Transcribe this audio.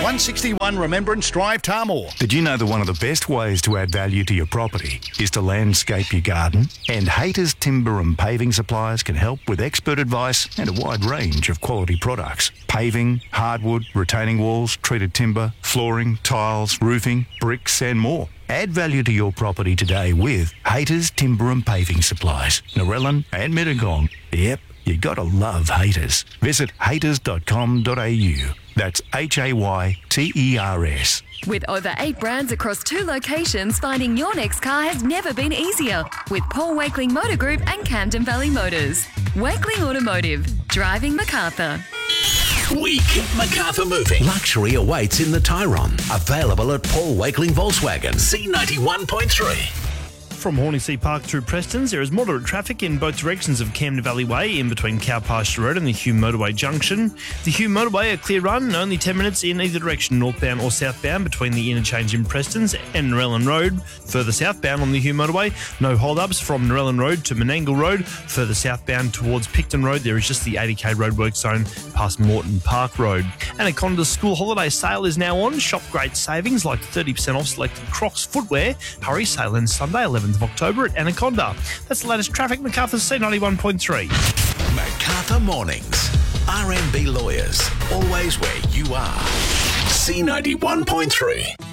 161 Remembrance Drive, Tarmore. Did you know that one of the best ways to add value to your property is to landscape your garden? And Haters Timber and Paving Suppliers can help with expert advice and a wide range of quality products. Paving, hardwood, retaining walls, treated timber, flooring, tiles, roofing, bricks and more. Add value to your property today with Haters Timber and Paving Supplies, Narellan and Mittagong. Yep, you gotta love Haters. Visit haters.com.au. That's HAYTERS. With over 8 brands across 2 locations, finding your next car has never been easier. With Paul Wakeling Motor Group and Camden Valley Motors. Wakeling Automotive. Driving Macarthur. We keep Macarthur moving. Luxury awaits in the Tyrone. Available at Paul Wakeling Volkswagen. C91.3. From Hornsey Park through Prestons, there is moderate traffic in both directions of Camden Valley Way in between Cow Pasture Road and the Hume Motorway Junction. The Hume Motorway, a clear run, only 10 minutes in either direction, northbound or southbound between the interchange in Prestons and Narellan Road. Further southbound on the Hume Motorway, no hold-ups from Narellan Road to Menangle Road. Further southbound towards Picton Road, there is just the 80k roadwork zone past Moreton Park Road. Anaconda's school holiday sale is now on. Shop great savings like 30% off selected Crocs footwear. Hurry, sale ends Sunday, 11th of October at Anaconda. That's the latest traffic. Macarthur C91.3. Macarthur Mornings. RMB Lawyers. Always where you are. C91.3.